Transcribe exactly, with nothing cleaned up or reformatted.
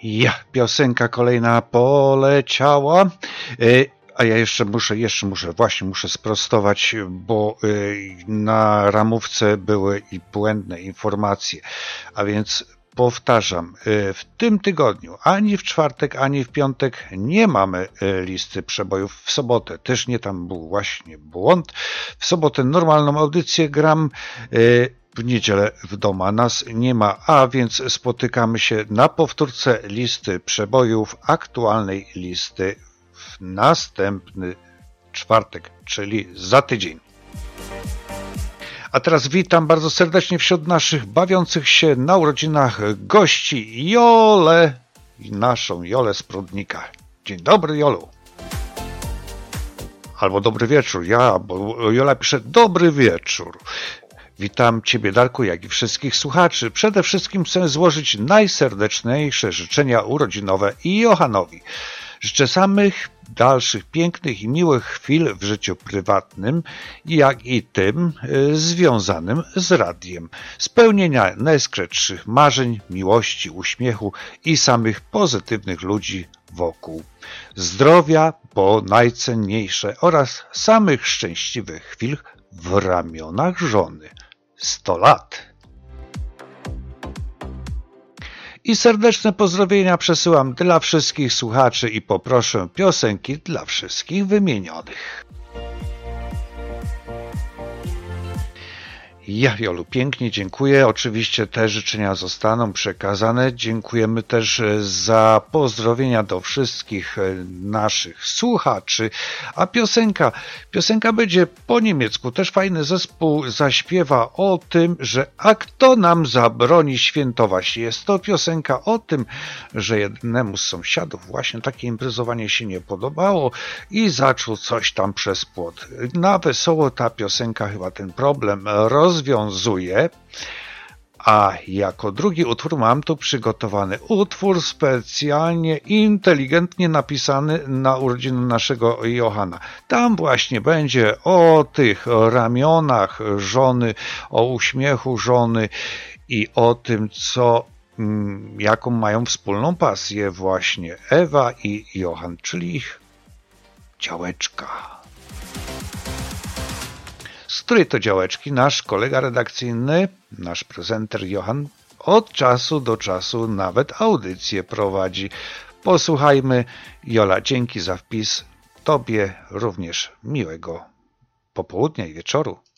Ja, piosenka kolejna poleciała. A ja jeszcze muszę, jeszcze muszę, właśnie muszę sprostować, bo na ramówce były i błędne informacje. A więc powtarzam, w tym tygodniu, ani w czwartek, ani w piątek nie mamy listy przebojów. W sobotę też nie, tam był właśnie błąd. W sobotę normalną audycję gram. W niedzielę w domu nas nie ma, a więc spotykamy się na powtórce listy przebojów, aktualnej listy w następny czwartek, czyli za tydzień. A teraz witam bardzo serdecznie wśród naszych bawiących się na urodzinach gości Jolę i naszą Jolę z Prudnika. Dzień dobry, Jolu. Albo dobry wieczór, ja, bo Jola pisze dobry wieczór. Witam Ciebie, Darku, jak i wszystkich słuchaczy. Przede wszystkim chcę złożyć najserdeczniejsze życzenia urodzinowe Johanowi. Życzę samych dalszych pięknych i miłych chwil w życiu prywatnym, jak i tym y, związanym z radiem. Spełnienia najskrytszych marzeń, miłości, uśmiechu i samych pozytywnych ludzi wokół. Zdrowia, bo najcenniejsze, oraz samych szczęśliwych chwil w ramionach żony. sto lat. I serdeczne pozdrowienia przesyłam dla wszystkich słuchaczy i poproszę piosenki dla wszystkich wymienionych. Ja, Jolu, pięknie dziękuję. Oczywiście te życzenia zostaną przekazane. Dziękujemy też za pozdrowienia do wszystkich naszych słuchaczy. A piosenka, piosenka będzie po niemiecku. Też fajny zespół zaśpiewa o tym, że a kto nam zabroni świętować. Jest to piosenka o tym, że jednemu z sąsiadów właśnie takie imprezowanie się nie podobało i zaczął coś tam przez płot. Na wesoło ta piosenka chyba ten problem rozwiązuje. rozwiązuje, a jako drugi utwór mam tu przygotowany utwór specjalnie, inteligentnie napisany na urodziny naszego Johana. Tam właśnie będzie o tych ramionach żony, o uśmiechu żony i o tym, co, jaką mają wspólną pasję właśnie Ewa i Johan, czyli ich działeczka. Z której to działeczki nasz kolega redakcyjny, nasz prezenter Johan od czasu do czasu nawet audycję prowadzi. Posłuchajmy. Jola, dzięki za wpis. Tobie również miłego popołudnia i wieczoru.